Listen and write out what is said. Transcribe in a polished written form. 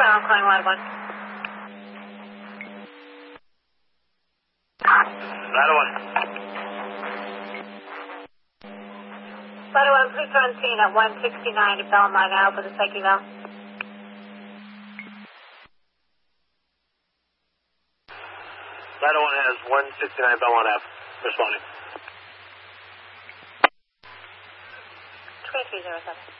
I'm calling Line 1. Line 1. Line 1, please run scene at 169 at Belmont now for the psych eval. Line 1 has 169 Belmont Ave. Responding. 2307.